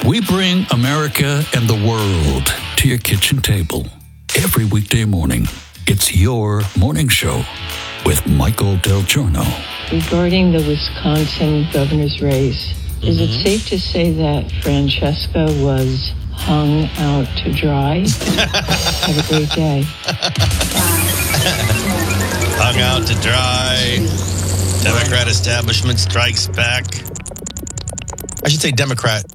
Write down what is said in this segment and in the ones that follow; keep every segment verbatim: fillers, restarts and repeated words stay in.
We bring America and the world to your kitchen table. Every weekday morning, it's your morning show with Michael Del Giorno. Regarding the Wisconsin governor's race, mm-hmm. is it safe to say that Francesca was hung out to dry? Have a great day. Hung out to dry. Democrat establishment strikes back. I should say Democrat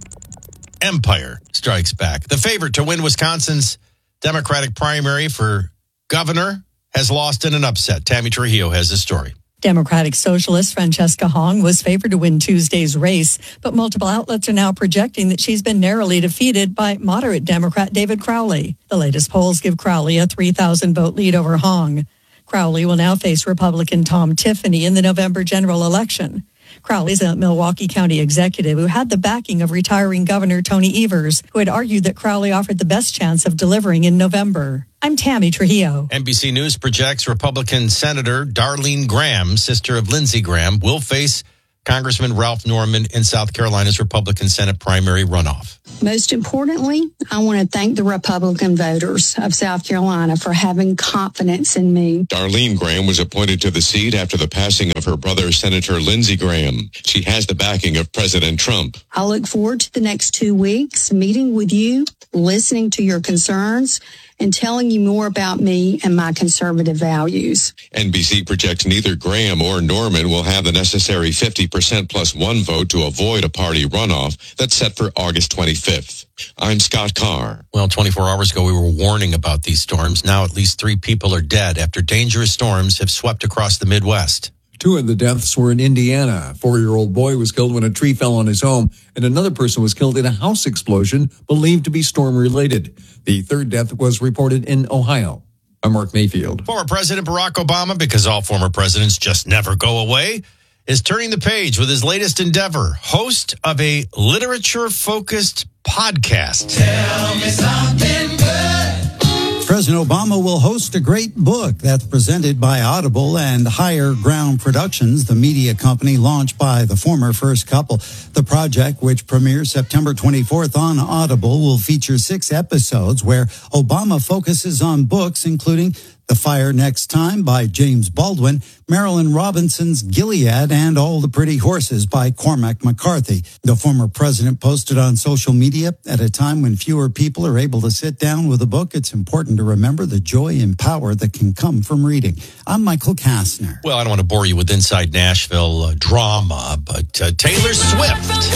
empire strikes back. The favorite to win Wisconsin's Democratic primary for governor has lost in an upset. Tammy Trujillo has the story. Democratic Socialist Francesca Hong was favored to win Tuesday's race, but multiple outlets are now projecting that she's been narrowly defeated by moderate Democrat David Crowley. The latest polls give Crowley a three thousand vote lead over Hong. Crowley will now face Republican Tom Tiffany in the November general election. Crowley's a Milwaukee County executive who had the backing of retiring Governor Tony Evers, who had argued that Crowley offered the best chance of delivering in November. I'm Tammy Trujillo. N B C News projects Republican Senator Darlene Graham, sister of Lindsey Graham, will face Congressman Ralph Norman in South Carolina's Republican Senate primary runoff. Most importantly, I want to thank the Republican voters of South Carolina for having confidence in me. Darlene Graham was appointed to the seat after the passing of her brother, Senator Lindsey Graham. She has the backing of President Trump. I look forward to the next two weeks, meeting with you, listening to your concerns, and telling you more about me and my conservative values. N B C projects neither Graham or Norman will have the necessary fifty percent plus one vote to avoid a party runoff that's set for August twenty-fifth. I'm Scott Carr. Well, twenty-four hours ago, we were warning about these storms. Now at least three people are dead after dangerous storms have swept across the Midwest. Two of the deaths were in Indiana. A four-year-old boy was killed when a tree fell on his home, and another person was killed in a house explosion believed to be storm-related. The third death was reported in Ohio. I'm Mark Mayfield. Former President Barack Obama, because all former presidents just never go away, is turning the page with his latest endeavor, host of a literature-focused podcast. Tell me something good. President Obama will host a great book that's presented by Audible and Higher Ground Productions, the media company launched by the former first couple. The project, which premieres September twenty-fourth on Audible, will feature six episodes where Obama focuses on books, including The Fire Next Time by James Baldwin, Marilyn Robinson's Gilead, and All the Pretty Horses by Cormac McCarthy. The former president posted on social media, at a time when fewer people are able to sit down with a book, it's important to remember the joy and power that can come from reading. I'm Michael Kastner. Well, I don't want to bore you with Inside Nashville uh, drama, but uh, Taylor Swift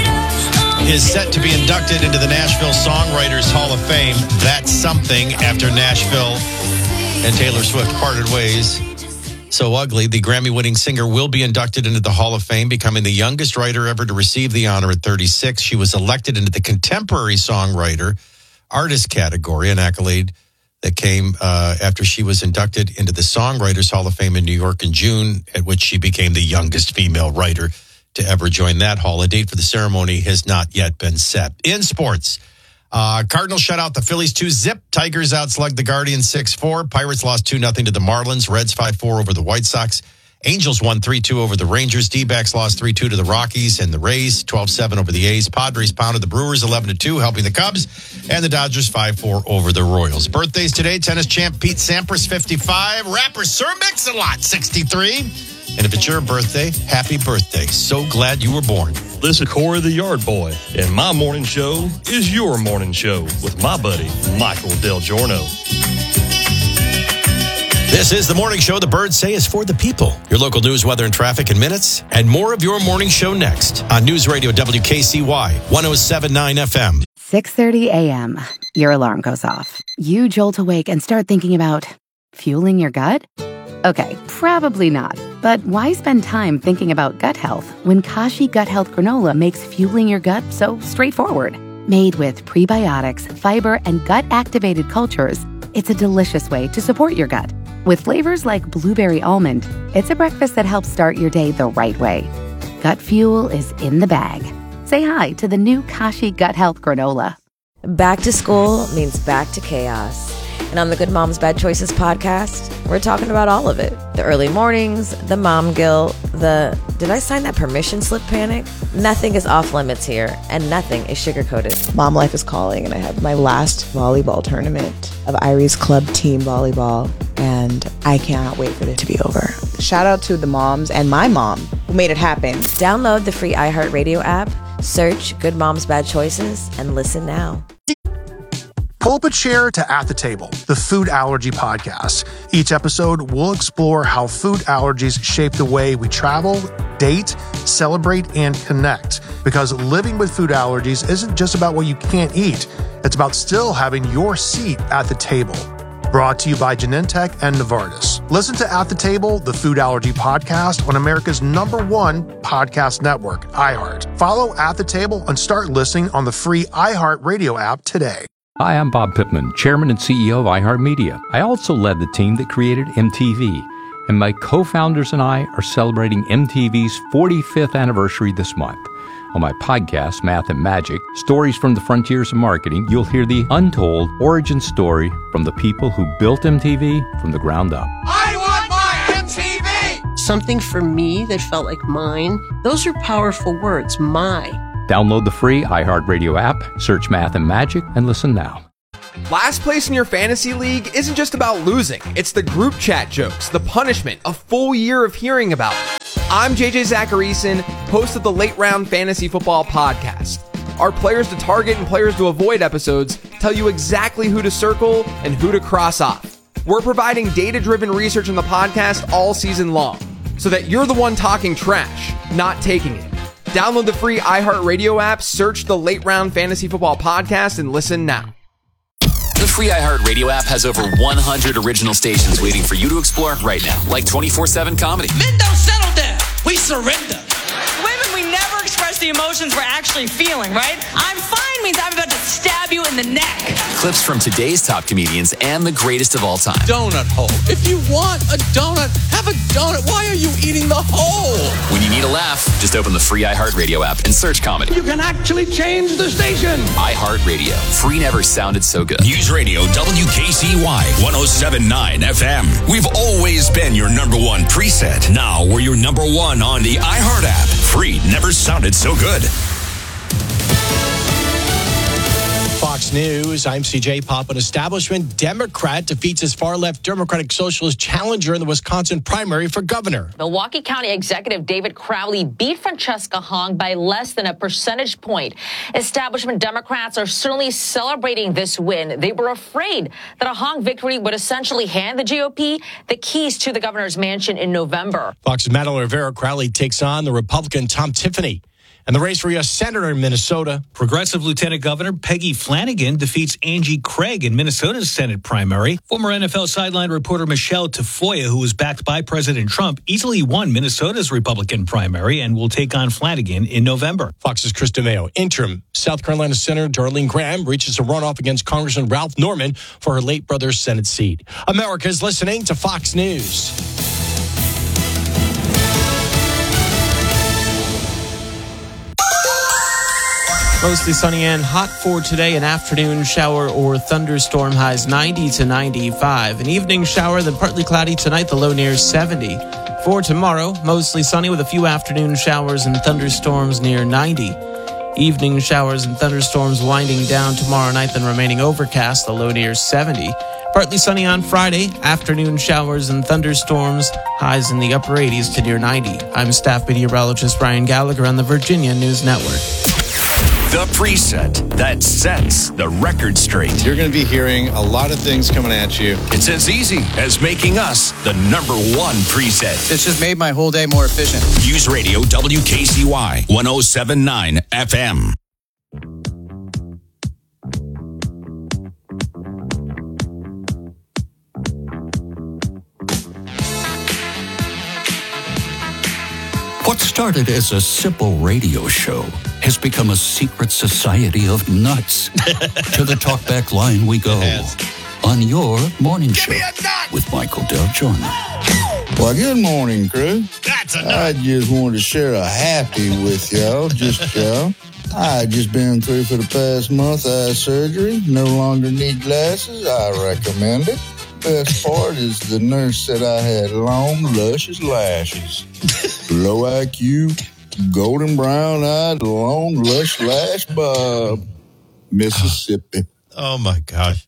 is set to be inducted into the Nashville Songwriters Hall of Fame. That's something after Nashville and Taylor Swift parted ways so ugly. The Grammy-winning singer will be inducted into the Hall of Fame, becoming the youngest writer ever to receive the honor at thirty-six. She was elected into the Contemporary Songwriter Artist category, an accolade that came uh, after she was inducted into the Songwriters Hall of Fame in New York in June, at which she became the youngest female writer to ever join that hall. A date for the ceremony has not yet been set. In sports, Uh, Cardinals shut out the Phillies two zip. Tigers outslugged the Guardians six four. Pirates lost two nothing to the Marlins. Reds five four over the White Sox. Angels won three two over the Rangers. D-backs lost three two to the Rockies and the Rays, twelve seven over the A's. Padres pounded the Brewers eleven to two, helping the Cubs. And the Dodgers five four over the Royals. Birthdays today, tennis champ Pete Sampras, fifty-five. Rapper Sir Mix-a-Lot, sixty-three. And if it's your birthday, happy birthday. So glad you were born. This is Corey the Yard Boy, and my morning show is your morning show with my buddy, Michael Del Giorno. This is the morning show the birds say is for the people. Your local news, weather, and traffic in minutes. And more of your morning show next on News Radio W K C Y, one oh seven point nine F M. six thirty a.m. Your alarm goes off. You jolt awake and start thinking about fueling your gut? Okay, probably not. But why spend time thinking about gut health when Kashi Gut Health Granola makes fueling your gut so straightforward? Made with prebiotics, fiber, and gut-activated cultures, it's a delicious way to support your gut. With flavors like blueberry almond, it's a breakfast that helps start your day the right way. Gut fuel is in the bag. Say hi to the new Kashi Gut Health Granola. Back to school means back to chaos. And on the Good Moms Bad Choices podcast, we're talking about all of it. The early mornings, the mom guilt, the did I sign that permission slip panic? Nothing is off limits here, and nothing is sugar-coated. Mom life is calling, and I have my last volleyball tournament of Irie's club team volleyball, and I cannot wait for it to be over. Shout out to the moms and my mom who made it happen. Download the free iHeartRadio app, search Good Moms Bad Choices, and listen now. Pull up a chair to At the Table, the food allergy podcast. Each episode, we'll explore how food allergies shape the way we travel, date, celebrate, and connect. Because living with food allergies isn't just about what you can't eat. It's about still having your seat at the table. Brought to you by Genentech and Novartis. Listen to At the Table, the food allergy podcast on America's number one podcast network, iHeart. Follow At the Table and start listening on the free iHeartRadio app today. Hi, I'm Bob Pittman, Chairman and C E O of iHeartMedia. I also led the team that created M T V, and my co-founders and I are celebrating M T V's forty-fifth anniversary this month. On my podcast, Math and Magic, Stories from the Frontiers of Marketing, you'll hear the untold origin story from the people who built M T V from the ground up. I want my M T V! Something for me that felt like mine. Those are powerful words, my. Download the free iHeartRadio app, search Math and Magic, and listen now. Last place in your fantasy league isn't just about losing. It's the group chat jokes, the punishment, a full year of hearing about it. I'm J J Zacharyson, host of the Late Round Fantasy Football Podcast. Our Players to Target and Players to Avoid episodes tell you exactly who to circle and who to cross off. We're providing data-driven research in the podcast all season long, so that you're the one talking trash, not taking it. Download the free iHeartRadio app, search the Late Round Fantasy Football Podcast, and listen now. The free iHeartRadio app has over one hundred original stations waiting for you to explore right now, like twenty-four seven comedy. Men don't settle down. We surrender. Women, we never express the emotions we're actually feeling, right? I'm fine means I'm about to stab you in the neck. Clips from today's top comedians and the greatest of all time. Donut hole. If you want a donut, have a donut. Why are you eating the hole? When you need a laugh, just open the free iHeartRadio app and search comedy. You can actually change the station. iHeartRadio. Free never sounded so good. News Radio W K C Y one oh seven point nine F M. We've always been your number one preset. Now we're your number one on the iHeart app. Free never sounded so good. Fox News, I'm C J Pop. An establishment Democrat defeats his far-left Democratic Socialist challenger in the Wisconsin primary for governor. Milwaukee County Executive David Crowley beat Francesca Hong by less than a percentage point. Establishment Democrats are certainly celebrating this win. They were afraid that a Hong victory would essentially hand the G O P the keys to the governor's mansion in November. Fox's Madeline Rivera. Crowley takes on the Republican Tom Tiffany. And the race for U S Senator in Minnesota. Progressive Lieutenant Governor Peggy Flanagan defeats Angie Craig in Minnesota's Senate primary. Former N F L sideline reporter Michelle Tafoya, who was backed by President Trump, easily won Minnesota's Republican primary and will take on Flanagan in November. Fox's Chris DeMeo. Interim South Carolina Senator Darlene Graham reaches a runoff against Congressman Ralph Norman for her late brother's Senate seat. America's listening to Fox News. Mostly sunny and hot for today. An afternoon shower or thunderstorm, highs ninety to ninety-five. An evening shower, then partly cloudy tonight, the low near seventy. For tomorrow, mostly sunny with a few afternoon showers and thunderstorms near ninety. Evening showers and thunderstorms winding down tomorrow night, then remaining overcast, the low near seventy. Partly sunny on Friday, afternoon showers and thunderstorms, highs in the upper eighties to near ninety. I'm staff meteorologist Ryan Gallagher on the Virginia News Network. The preset that sets the record straight. You're going to be hearing a lot of things coming at you. It's as easy as making us the number one preset. This just made my whole day more efficient. News Radio W K C Y one oh seven point nine F M. What started as a simple radio show has become a secret society of nuts. To the talkback line we go on your morning show with Michael Del Giorno. Well, good morning, crew. That's enough. I just wanted to share a happy with y'all, just y'all. I just been through for the past month eye surgery. No longer need glasses. I recommend it. Best part is the nurse said I had long, luscious lashes. Low I Q, golden brown eyed, long, lush lash Bob, Mississippi. Oh my gosh.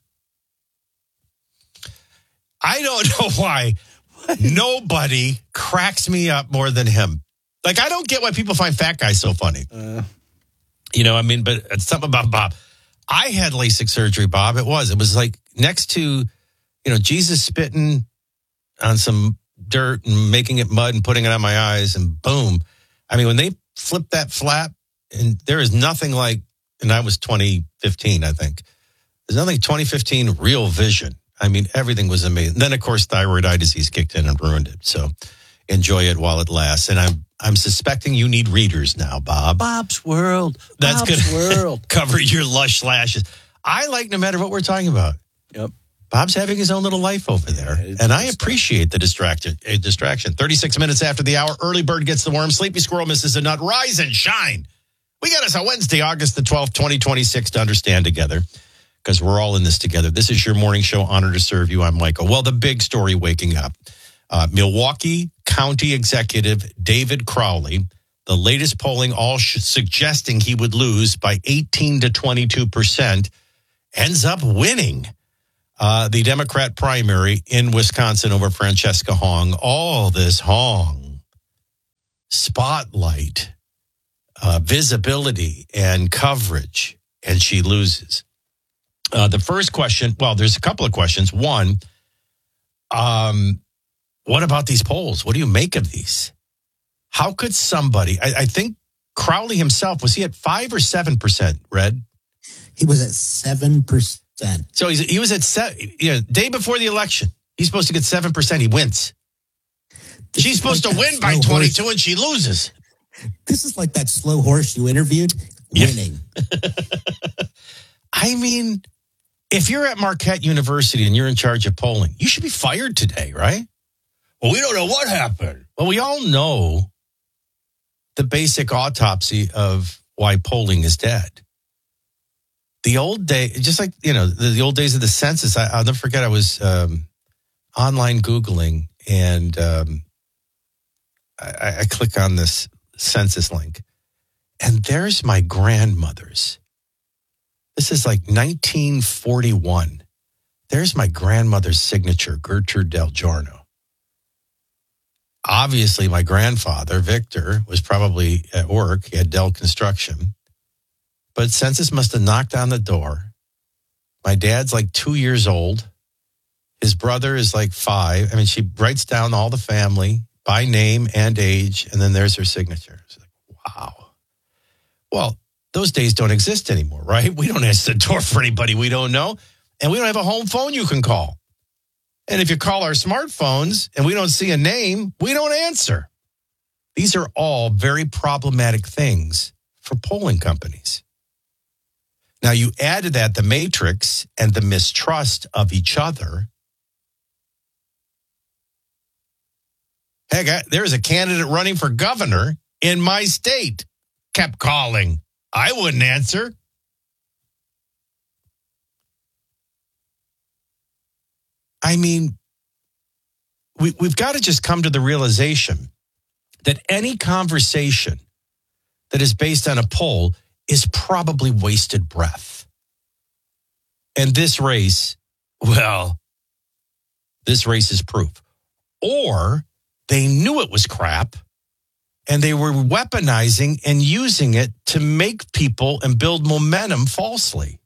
I don't know why nobody cracks me up more than him. Like, I don't get why people find fat guys so funny. Uh, you know, I mean, but it's something about Bob. I had LASIK surgery, Bob. It was. It was like next to, you know, Jesus spitting on some dirt and making it mud and putting it on my eyes, and boom. I mean, when they flipped that flap, and there is nothing like, and I was twenty fifteen, I think. There's nothing twenty fifteen real vision. I mean, everything was amazing. Then, of course, thyroid eye disease kicked in and ruined it. So enjoy it while it lasts. And I'm I'm suspecting you need readers now, Bob. Bob's World. That's Bob's going World. to cover your lush lashes. I like no matter what we're talking about. Yep. Bob's having his own little life over there. Yeah, and I appreciate the distraction. A distraction. thirty-six minutes after the hour, early bird gets the worm. Sleepy squirrel misses a nut. Rise and shine. We got us on Wednesday, August the twelfth, twenty twenty-six to understand together, because we're all in this together. This is your morning show. Honor to serve you. I'm Michael. Well, the big story waking up. Uh, Milwaukee County Executive David Crowley, the latest polling all sh- suggesting he would lose by eighteen to twenty-two percent, ends up winning uh, the Democrat primary in Wisconsin over Francesca Hong. All this Hong spotlight, uh, visibility, and coverage, and she loses. Uh, the first question, well, there's a couple of questions. One, um, what about these polls? What do you make of these? How could somebody, I, I think Crowley himself, was he at five or seven percent, Red? He was at seven percent. So he's, he was at, se- you know, day before the election. He's supposed to get seven percent. He wins. This She's supposed like to win by twenty-two horse. And she loses. This is like that slow horse you interviewed, winning. Yeah. I mean, if you're at Marquette University and you're in charge of polling, you should be fired today, right? Well, we don't know what happened. Well, we all know the basic autopsy of why polling is dead. The old day, just like, you know, the, the old days of the census, I, I'll never forget, I was um, online Googling, and um, I, I click on this census link, and there's my grandmother's. This is like nineteen forty-one. There's my grandmother's signature, Gertrude Del Giorno. Obviously, my grandfather, Victor, was probably at work. He had Dell Construction. But census must have knocked on the door. My dad's like two years old. His brother is like five. I mean, she writes down all the family by name and age, and then there's her signature. It's like, wow. Well, those days don't exist anymore, right? We don't answer the door for anybody we don't know, and we don't have a home phone you can call. And if you call our smartphones and we don't see a name, we don't answer. These are all very problematic things for polling companies. Now, you add to that the matrix and the mistrust of each other. Heck, there's a candidate running for governor in my state. Kept calling. I wouldn't answer. I mean, we, we've got to just come to the realization that any conversation that is based on a poll is probably wasted breath. And this race, well, this race is proof. Or they knew it was crap, and they were weaponizing and using it to make people and build momentum falsely.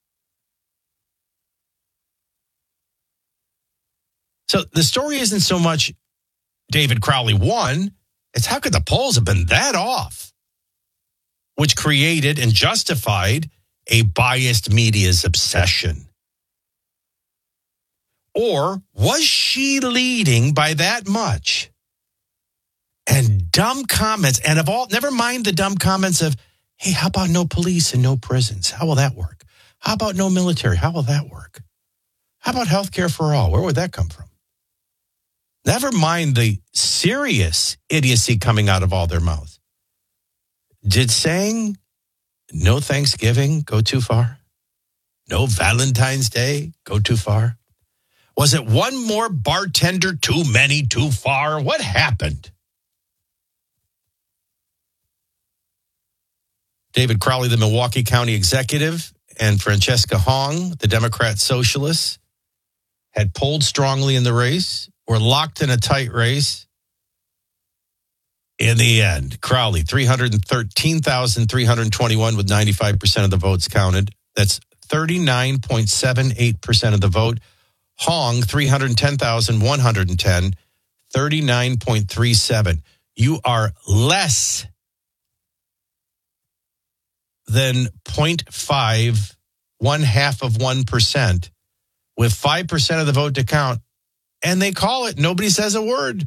So the story isn't so much David Crowley won, it's how could the polls have been that off, which created and justified a biased media's obsession. Or was she leading by that much? And dumb comments, and of all, never mind the dumb comments of, hey, how about no police and no prisons? How will that work? How about no military? How will that work? How about health care for all? Where would that come from? Never mind the serious idiocy coming out of all their mouths. Did saying no Thanksgiving go too far? No Valentine's Day go too far? Was it one more bartender too many too far? What happened? David Crowley, the Milwaukee County executive, and Francesca Hong, the Democrat socialist, had polled strongly in the race, were locked in a tight race. In the end, Crowley, three hundred thirteen thousand three hundred twenty-one with ninety-five percent of the votes counted. That's thirty-nine point seven eight percent of the vote. Hong, three hundred ten thousand one hundred ten, thirty-nine point three seven. You are less than zero point five, one half of one percent, with five percent of the vote to count. And they call it, nobody says a word.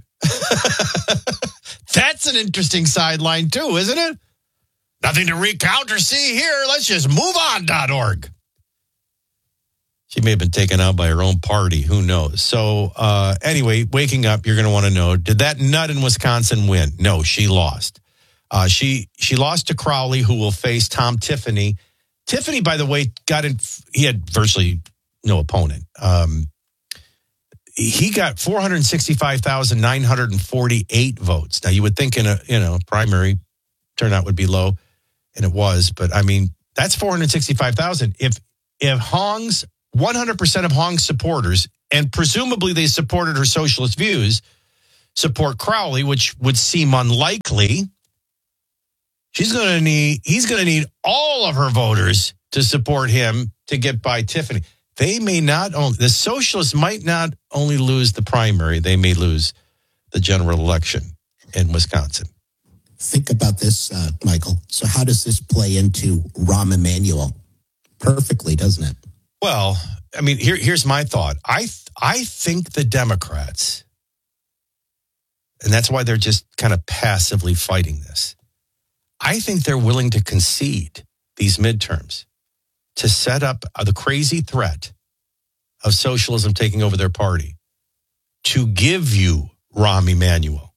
That's an interesting sideline too, isn't it? Nothing to recount or see here. Let's just move on dot org. She may have been taken out by her own party. Who knows? So uh, anyway, waking up, you're going to want to know, did that nut in Wisconsin win? No, she lost. Uh, she she lost to Crowley, who will face Tom Tiffany. Tiffany, by the way, got in. He had virtually no opponent. Um, he got four hundred sixty-five thousand nine hundred forty-eight votes. Now, you would think in a you know primary turnout would be low, and it was. But I mean, that's four hundred sixty-five thousand. If if Hong's one hundred percent of Hong's supporters, and presumably they supported her socialist views, support Crowley, which would seem unlikely. She's going to need, he's going to need all of her voters to support him to get by Tiffany. They may not only, the socialists might not only lose the primary, they may lose the general election in Wisconsin. Think about this, uh, Michael. So how does this play into Rahm Emanuel? Perfectly, doesn't it? Well, I mean, here, here's my thought. I, I think the Democrats, and that's why they're just kind of passively fighting this, I think they're willing to concede these midterms to set up the crazy threat of socialism taking over their party to give you Rahm Emanuel.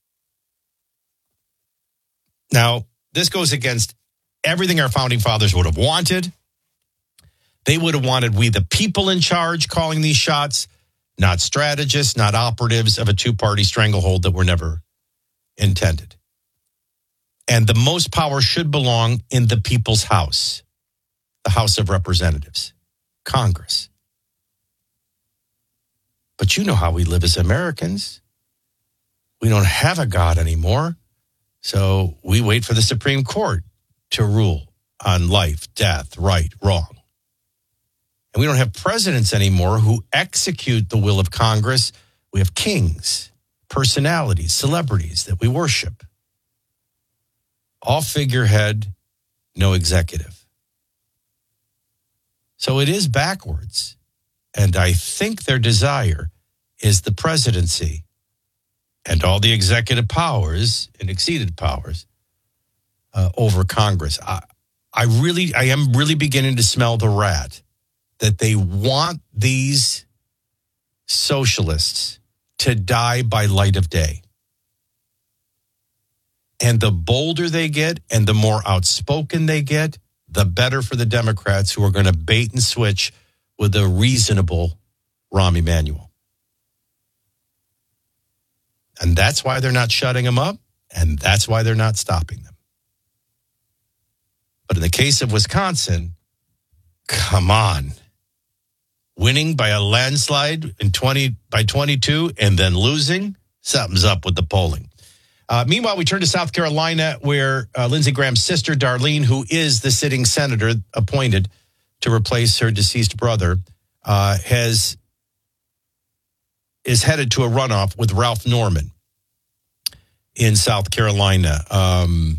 Now, this goes against everything our founding fathers would have wanted. They would have wanted we the people in charge calling these shots, not strategists, not operatives of a two-party stranglehold that were never intended. And the most power should belong in the people's house, the House of Representatives, Congress. But you know how we live as Americans. We don't have a God anymore, so we wait for the Supreme Court to rule on life, death, right, wrong. And we don't have presidents anymore who execute the will of Congress. We have kings, personalities, celebrities that we worship. All figurehead, no executive. So it is backwards. And I think their desire is the presidency and all the executive powers and exceeded powers uh, over Congress. I, I really, I am really beginning to smell the rat that they want these socialists to die by light of day. And the bolder they get and the more outspoken they get, the better for the Democrats who are going to bait and switch with a reasonable Rahm Emanuel. And that's why they're not shutting them up, and that's why they're not stopping them. But in the case of Wisconsin, come on. Winning by a landslide in twenty by twenty-two and then losing, something's up with the polling. Uh, meanwhile, we turn to South Carolina, where uh, Lindsey Graham's sister, Darlene, who is the sitting senator appointed to replace her deceased brother, uh, has is headed to a runoff with Ralph Norman in South Carolina. Um,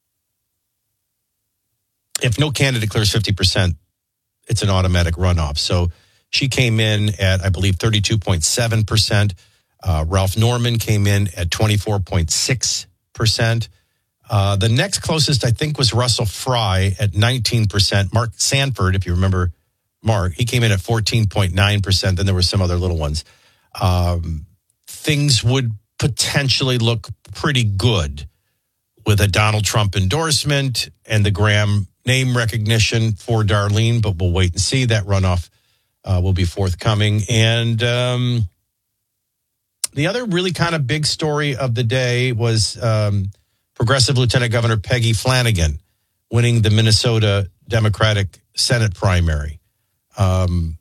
if no candidate clears fifty percent, it's an automatic runoff. So she came in at, I believe, thirty-two point seven percent. Uh, Ralph Norman came in at twenty-four point six percent. Uh, the next closest, I think, was Russell Fry at nineteen percent. Mark Sanford, if you remember Mark, he came in at fourteen point nine percent. Then there were some other little ones. Um, things would potentially look pretty good with a Donald Trump endorsement and the Graham name recognition for Darlene, but we'll wait and see. That runoff uh, will be forthcoming. And um, the other really kind of big story of the day was um, Progressive Lieutenant Governor Peggy Flanagan winning the Minnesota Democratic Senate primary. Um,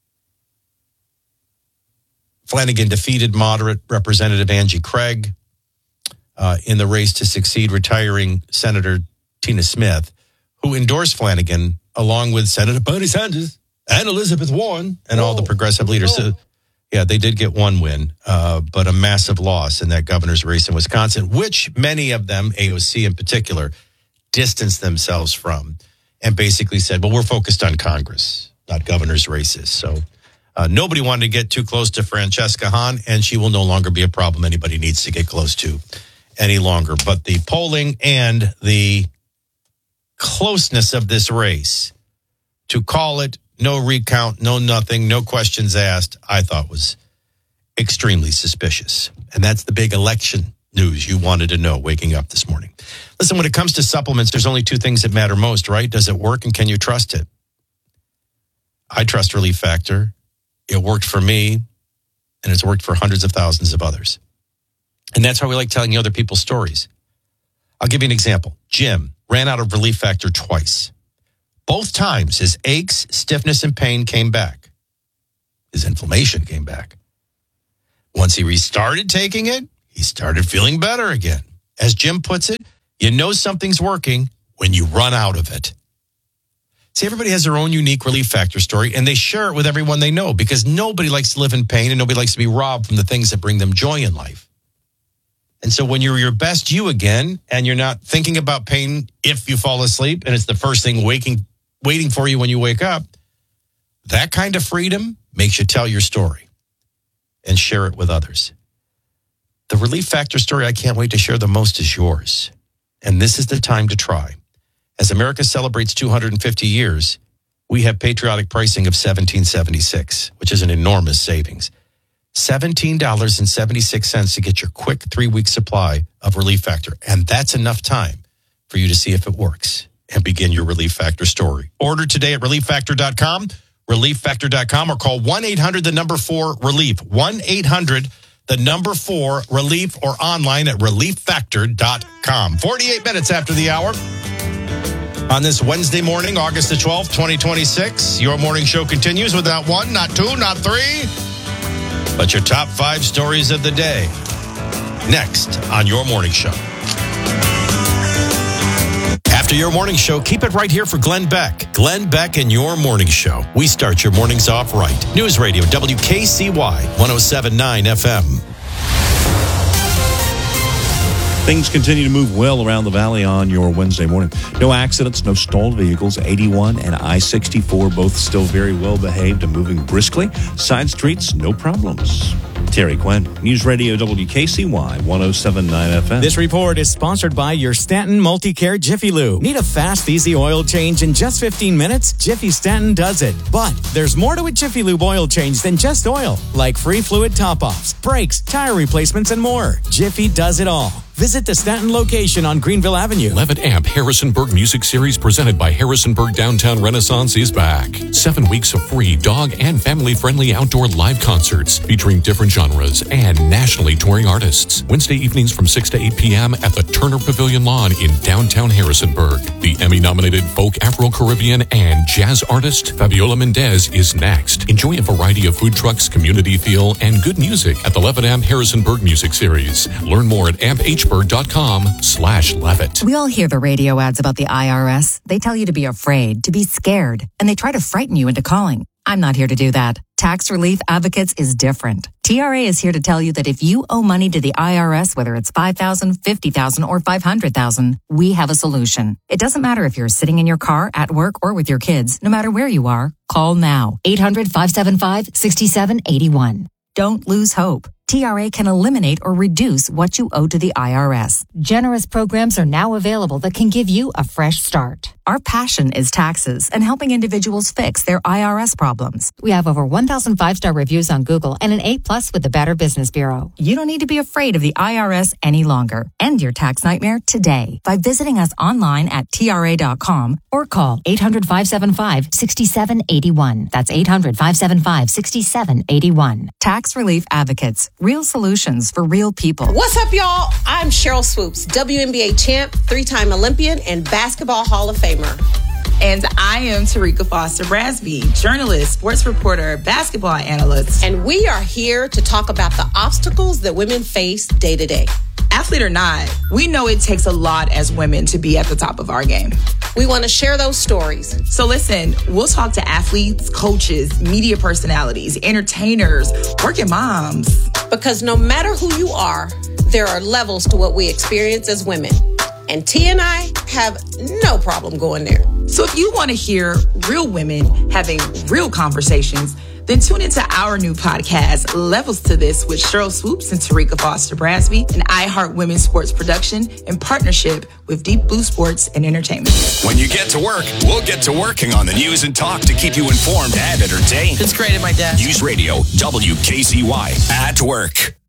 Flanagan defeated moderate Representative Angie Craig uh, in the race to succeed retiring Senator Tina Smith, who endorsed Flanagan along with Senator Bernie Sanders and Elizabeth Warren and all the progressive leaders. So, yeah, they did get one win, uh, but a massive loss in that governor's race in Wisconsin, which many of them, A O C in particular, distanced themselves from and basically said, well, we're focused on Congress, not governor's races. So uh, nobody wanted to get too close to Francesca Hahn, and she will no longer be a problem anybody needs to get close to any longer. But the polling and the closeness of this race, to call it no recount, no nothing, no questions asked, I thought was extremely suspicious. And that's the big election news you wanted to know waking up this morning. Listen, when it comes to supplements, there's only two things that matter most, right? Does it work and can you trust it? I trust Relief Factor. It worked for me, and it's worked for hundreds of thousands of others. And that's why we like telling you other people's stories. I'll give you an example. Jim ran out of Relief Factor twice. Both times his aches, stiffness, and pain came back. His inflammation came back. Once he restarted taking it, he started feeling better again. As Jim puts it, you know something's working when you run out of it. See, everybody has their own unique Relief Factor story, and they share it with everyone they know because nobody likes to live in pain and nobody likes to be robbed from the things that bring them joy in life. And so when you're your best you again and you're not thinking about pain if you fall asleep and it's the first thing waking, waiting for you when you wake up, that kind of freedom makes you tell your story and share it with others. The Relief Factor story I can't wait to share the most is yours. And this is the time to try. As America celebrates two hundred fifty years, we have patriotic pricing of seventeen seventy-six, which is an enormous savings. seventeen dollars and seventy-six cents to get your quick three-week supply of Relief Factor. And that's enough time for you to see if it works and begin your Relief Factor story. Order today at relief factor dot com, relief factor dot com, or call one eight hundred the number four relief, one eight hundred the number four relief, or online at relief factor dot com. forty-eight minutes after the hour. On this Wednesday morning, August the twelfth, twenty twenty-six, your morning show continues with not one, not two, not three, but your top five stories of the day. Next on your morning show. After your morning show, keep it right here for Glenn Beck. Glenn Beck and your morning show. We start your mornings off right. News Radio, W K C Y, one oh seven point nine F M. Things continue to move well around the valley on your Wednesday morning. No accidents, no stalled vehicles. eighty-one and I sixty-four both still very well behaved and moving briskly. Side streets, no problems. Terry Quinn, News Radio W K C Y, one oh seven point nine F M. This report is sponsored by your Stanton Multicare Jiffy Lube. Need a fast, easy oil change in just fifteen minutes? Jiffy Stanton does it. But there's more to a Jiffy Lube oil change than just oil, like free fluid top-offs, brakes, tire replacements, and more. Jiffy does it all. Visit the Stanton location on Greenville Avenue. Levitt Amp Harrisonburg Music Series presented by Harrisonburg Downtown Renaissance is back. Seven weeks of free dog and family-friendly outdoor live concerts featuring different genres and nationally touring artists. Wednesday evenings from six to eight p.m. at the Turner Pavilion Lawn in downtown Harrisonburg. The Emmy-nominated folk Afro-Caribbean and jazz artist Fabiola Mendez is next. Enjoy a variety of food trucks, community feel, and good music at the Levitt Amp Harrisonburg Music Series. Learn more at amp h dot com slash Levitt. We all hear the radio ads about the I R S. They tell you to be afraid, to be scared, and they try to frighten you into calling. I'm not here to do that. Tax Relief Advocates is different. T R A is here to tell you that if you owe money to the I R S, whether it's five thousand dollars, fifty thousand dollars, or five hundred thousand dollars, we have a solution. It doesn't matter if you're sitting in your car, at work, or with your kids. No matter where you are, call now. eight hundred, five seven five, six seven eight one. Don't lose hope. T R A can eliminate or reduce what you owe to the I R S. Generous programs are now available that can give you a fresh start. Our passion is taxes and helping individuals fix their I R S problems. We have over one thousand five-star reviews on Google and an A plus with the Better Business Bureau. You don't need to be afraid of the I R S any longer. End your tax nightmare today by visiting us online at T R A dot com or call eight hundred, five seven five, six seven eight one. That's eight hundred, five seven five, six seven eight one. Tax Relief Advocates. Real solutions for real people. What's up, y'all? I'm Cheryl Swoops, W N B A champ, three-time Olympian, and Basketball Hall of Famer. And I am Tarika Foster Brasby, journalist, sports reporter, basketball analyst. And we are here to talk about the obstacles that women face day to day. Athlete or not, we know it takes a lot as women to be at the top of our game. We want to share those stories. So listen, we'll talk to athletes, coaches, media personalities, entertainers, working moms. Because no matter who you are, there are levels to what we experience as women. And T and I have no problem going there. So if you want to hear real women having real conversations, then tune into our new podcast, Levels to This, with Cheryl Swoops and Tarika Foster Brasby, an iHeart Women's Sports production in partnership with Deep Blue Sports and Entertainment. When you get to work, we'll get to working on the news and talk to keep you informed and entertained. It's great at my desk. News Radio, W K C Y, at work.